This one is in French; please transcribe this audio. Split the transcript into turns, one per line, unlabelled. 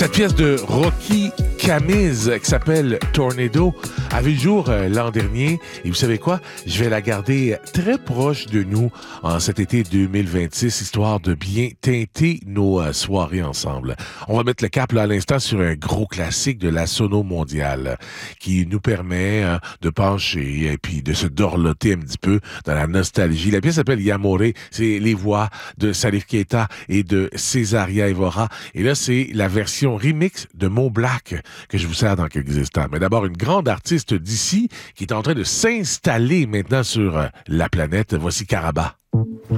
Cette pièce de Rocky Camise qui s'appelle Tornado a vu le jour l'an dernier. Et vous savez quoi? Je vais la garder très proche de nous en cet été 2026, histoire de bien teinter nos soirées ensemble. On va mettre le cap là, à l'instant sur un gros classique de la sono mondiale qui nous permet de pencher et puis de se dorloter un petit peu dans la nostalgie. La pièce s'appelle Yamore. C'est les voix de Salif Keita et de Césaria Evora. Et là, c'est la version remix de Mo Black que je vous sers dans quelques instants. Mais d'abord, une grande artiste d'ici qui est en train de s'installer maintenant sur la planète. Voici Karaba.